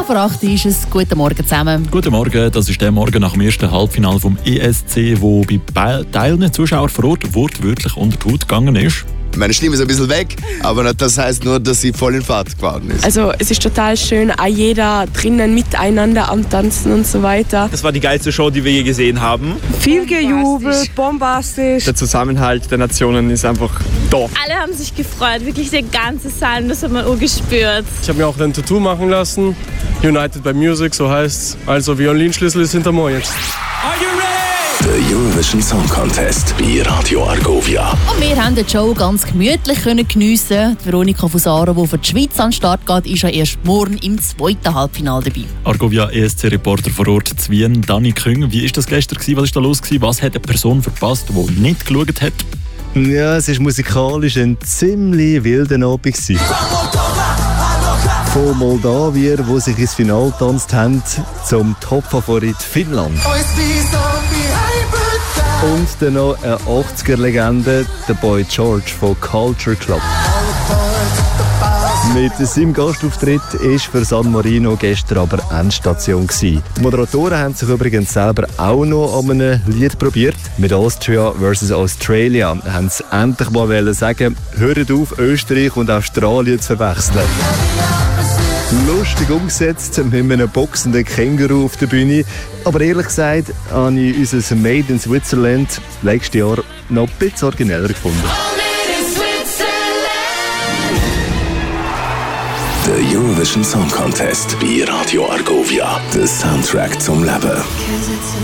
10:08 ist es. Guten Morgen zusammen. Guten Morgen, das ist der Morgen nach dem ersten Halbfinale vom ESC, wo bei teilenden Zuschauern vor Ort wortwörtlich unter die Haut gegangen ist. Meine Stimme ist ein bisschen weg, aber das heißt nur, dass sie voll in Fahrt geworden ist. Also es ist total schön, auch jeder drinnen miteinander am Tanzen und so weiter. Das war die geilste Show, die wir je gesehen haben. Viel gejubelt, bombastisch. Der Zusammenhalt der Nationen ist einfach da. Alle haben sich gefreut, wirklich der ganze Saal, das hat man auch gespürt. Ich habe mir auch ein Tattoo machen lassen, United by Music, so heißt's. Also Violinschlüssel ist hinter mir jetzt. Der Eurovision Song Contest bei Radio Argovia. Und wir haben die Show ganz gemütlich geniessen. Veronika Fusaro, die für die Schweiz an den Start geht, ist ja erst morgen im zweiten Halbfinale dabei. Argovia ESC-Reporter vor Ort zu Wien, Dani Küng. Wie war das gestern? Was war da los? Was hat eine Person verpasst, die nicht geschaut hat? Ja, es war musikalisch ein ziemlich wilder Abend. Von Moldawier, die sich ins Finale getanzt haben, zum Top-Favorit Finnland. Und dann noch eine 80er-Legende, der Boy George von Culture Club. Mit seinem Gastauftritt war für San Marino gestern aber Endstation. Die Moderatoren haben sich übrigens selber auch noch an einem Lied probiert. Mit Austria vs. Australia haben sie endlich mal sagen, hört auf, Österreich und Australien zu verwechseln. Lustig umgesetzt mit einem boxenden Känguru auf der Bühne. Aber ehrlich gesagt habe ich unser Made in Switzerland letztes Jahr noch ein bisschen origineller gefunden. Der Eurovision Song Contest bei Radio Argovia. Der Soundtrack zum Leben.